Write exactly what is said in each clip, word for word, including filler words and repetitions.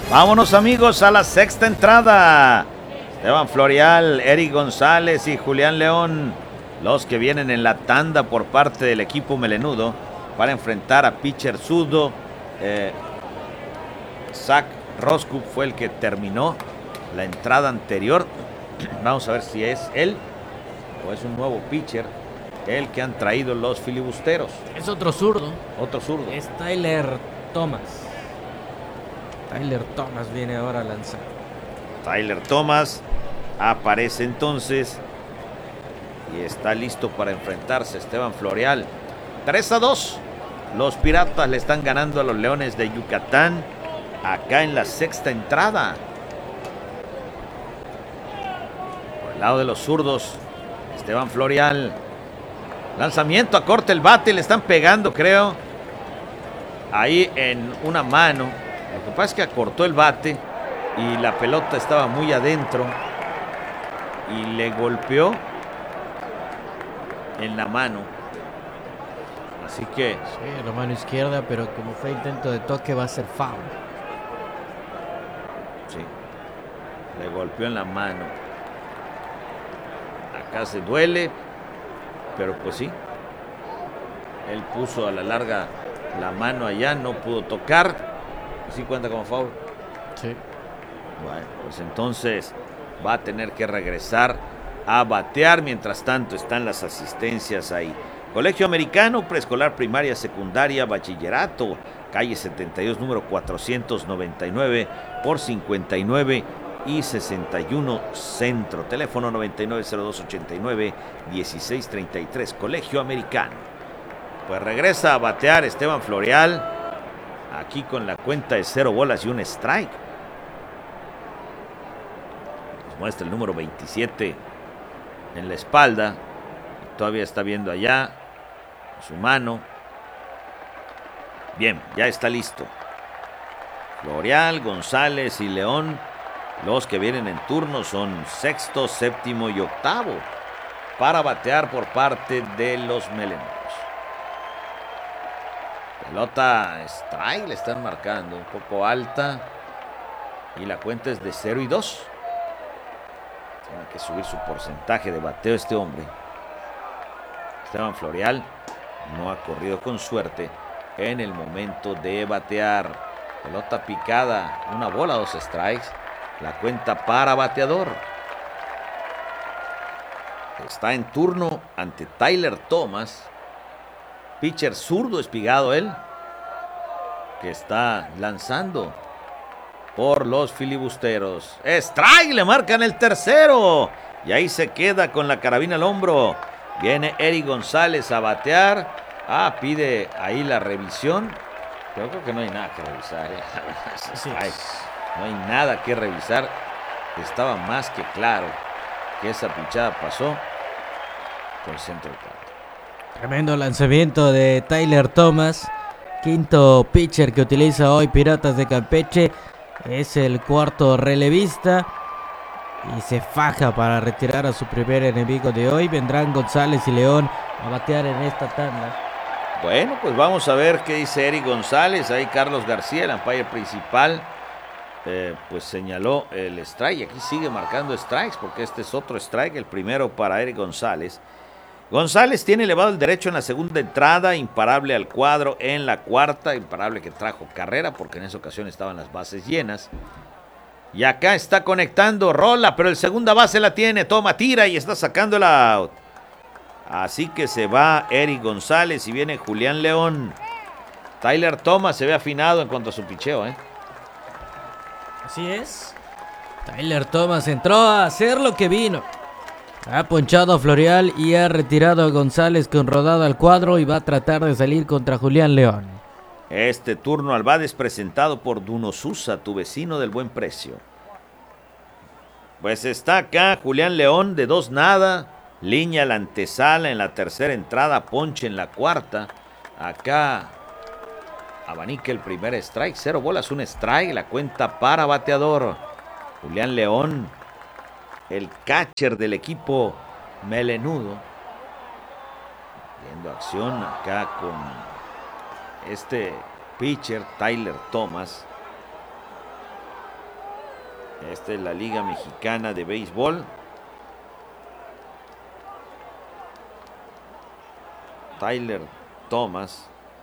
Vámonos amigos a la sexta entrada. Esteban Florial, Eric González y Julián León, los que vienen en la tanda por parte del equipo melenudo para enfrentar a pitcher zurdo. Eh, Zach Roskup fue el que terminó la entrada anterior. Vamos a ver si es él o es un nuevo pitcher el que han traído los filibusteros. Es otro zurdo. Otro zurdo. Es Tyler Thomas. Tyler Thomas viene ahora a lanzar. Tyler Thomas aparece entonces y está listo para enfrentarse a Esteban Florial. tres a dos. Los Piratas le están ganando a los Leones de Yucatán acá en la sexta entrada. Por el lado de los zurdos, Esteban Florial. Lanzamiento a corte el bate, le están pegando, creo, ahí en una mano. Lo que pasa es que acortó el bate y la pelota estaba muy adentro y le golpeó en la mano. Así que... Sí, la mano izquierda, pero como fue intento de toque va a ser foul. Sí, le golpeó en la mano. Acá se duele, pero pues sí. Él puso a la larga la mano allá, no pudo tocar. ¿Sí cuenta como foul? Sí. Bueno, pues entonces va a tener que regresar a batear. Mientras tanto están las asistencias ahí. Colegio Americano, preescolar, primaria, secundaria, bachillerato, calle setenta y dos, número cuatrocientos noventa y nueve por cincuenta y nueve y sesenta y uno Centro. Teléfono noventa y nueve cero dos ochenta y nueve dieciséis treinta y tres. Colegio Americano. Pues regresa a batear Esteban Florial. Aquí con la cuenta de cero bolas y un strike. Nos muestra el número veintisiete en la espalda. Todavía está viendo allá su mano. Bien, ya está listo. Florial, González y León. Los que vienen en turno son sexto, séptimo y octavo para batear por parte de los melenudos. Pelota strike, le están marcando un poco alta y la cuenta es de cero y dos. Tiene que subir su porcentaje de bateo este hombre. Esteban Florial no ha corrido con suerte en el momento de batear. Pelota picada, una bola, dos strikes. La cuenta para bateador. Está en turno ante Tyler Thomas. Pitcher zurdo, espigado él, que está lanzando por los filibusteros. Strike, le marcan el tercero. Y ahí se queda con la carabina al hombro. Viene Eric González a batear. Ah, pide ahí la revisión. Pero creo que no hay nada que revisar. ¿eh? Sí. Ay, no hay nada que revisar. Estaba más que claro que esa pichada pasó por el centro del campo. Tremendo lanzamiento de Tyler Thomas. Quinto pitcher que utiliza hoy Piratas de Campeche. Es el cuarto relevista. Y se faja para retirar a su primer enemigo de hoy. Vendrán González y León a batear en esta tanda. Bueno, pues vamos a ver qué dice Eric González. Ahí Carlos García, el umpire principal, eh, pues señaló el strike. Y aquí sigue marcando strikes porque este es otro strike, el primero para Eric González. González tiene elevado el derecho en la segunda entrada, imparable al cuadro en la cuarta, imparable que trajo carrera porque en esa ocasión estaban las bases llenas. Y acá está conectando, rola, pero el segunda base la tiene, toma, tira y está sacando el out. Así que se va Eric González y viene Julián León. Tyler Thomas se ve afinado en cuanto a su picheo, ¿eh? Así es. Tyler Thomas entró a hacer lo que vino. Ha ponchado a Florial y ha retirado a González con rodada al cuadro y va a tratar de salir contra Julián León. Este turno al bat es presentado por Duno Susa, tu vecino del buen precio. Pues está acá Julián León de dos nada. Línea a la antesala en la tercera entrada, ponche en la cuarta. Acá abanica el primer strike, cero bolas, un strike, la cuenta para bateador. Julián León, el catcher del equipo melenudo. Viendo acción acá con este pitcher, Tyler Thomas. Esta es la Liga Mexicana de Béisbol. Tyler Thomas.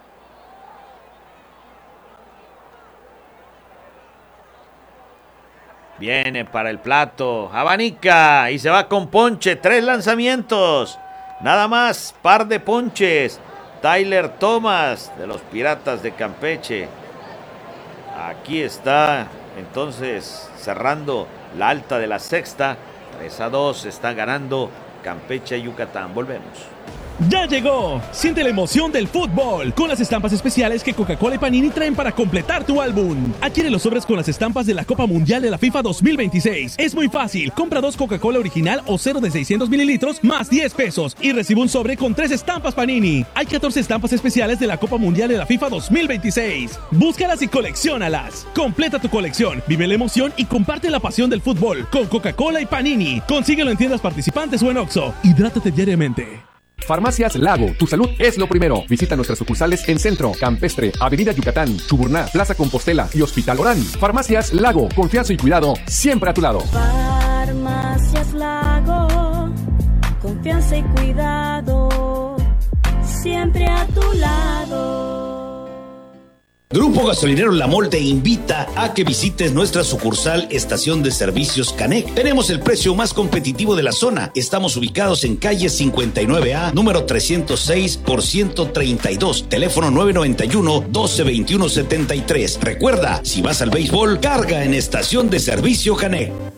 Viene para el plato, abanica y se va con ponche, tres lanzamientos, nada más, par de ponches. Tyler Thomas de los Piratas de Campeche. Aquí está, entonces, cerrando la alta de la sexta, tres a dos, está ganando Campeche, Yucatán. Volvemos. ¡Ya llegó! Siente la emoción del fútbol con las estampas especiales que Coca-Cola y Panini traen para completar tu álbum. Adquiere los sobres con las estampas de la Copa Mundial de la FIFA dos mil veintiséis. Es muy fácil. Compra dos Coca-Cola original o cero de seiscientos mililitros más diez pesos y recibe un sobre con tres estampas Panini. Hay catorce estampas especiales de la Copa Mundial de la FIFA dos mil veintiséis. Búscalas y colecciónalas. Completa tu colección, vive la emoción y comparte la pasión del fútbol con Coca-Cola y Panini. Consíguelo en tiendas participantes o en Oxxo. Hidrátate diariamente. Farmacias Lago, tu salud es lo primero. Visita nuestras sucursales en Centro, Campestre, Avenida Yucatán, Chuburná, Plaza Compostela y Hospital Orán. Farmacias Lago, confianza y cuidado siempre a tu lado. Farmacias Lago, confianza y cuidado siempre a tu lado. Grupo Gasolinero La Mol te invita a que visites nuestra sucursal Estación de Servicios Canec. Tenemos el precio más competitivo de la zona. Estamos ubicados en calle cincuenta y nueve A, número trescientos seis por ciento treinta y dos, teléfono nueve noventa y uno, doce veintiuno setenta y tres. Recuerda, si vas al béisbol, carga en Estación de Servicio Canec.